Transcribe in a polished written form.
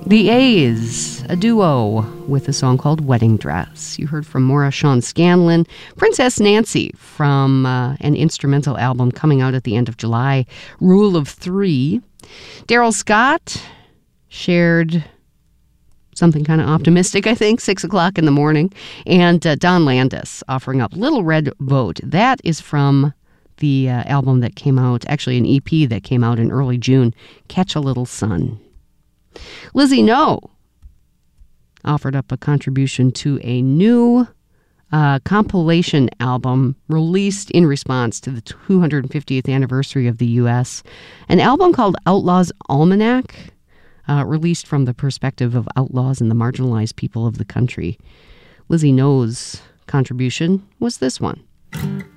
The A's, a duo with a song called Wedding Dress. You heard from Maura Sean Scanlon, Princess Nancy from an instrumental album coming out at the end of July, Rule of Three. Daryl Scott shared something kind of optimistic, I think, 6 o'clock in the morning. And Don Landis offering up Little Red Boat. That is from the album that came out, actually an EP that came out in early June, Catch a Little Sun. Lizzie No offered up a contribution to a new compilation album released in response to the 250th anniversary of the U.S., an album called Outlaws Almanac, released from the perspective of outlaws and the marginalized people of the country. Lizzie No's contribution was this one.